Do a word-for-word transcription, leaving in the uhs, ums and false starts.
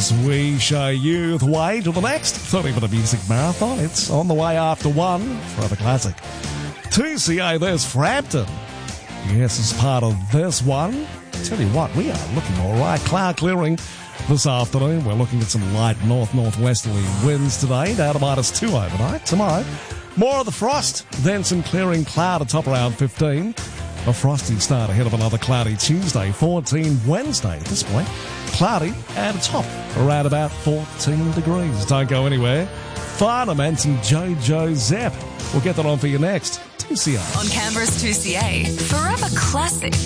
as we show you the way to the next thirty-minute music marathon. It's on the way after one for the classic. two C A, there's Frampton. Yes, as part of this one. Tell you what, we are looking all right. Cloud clearing this afternoon. We're looking at some light north-northwesterly winds today, down to minus two overnight. Tomorrow, more of the frost, then some clearing cloud atop around fifteen. A frosty start ahead of another cloudy Tuesday, fourteen Wednesday at this point. Cloudy and a top around about fourteen degrees. Don't go anywhere. Farnham and some JoJo Zepp. We'll get that on for you next. two C A. On Canberra's two C A, forever classic.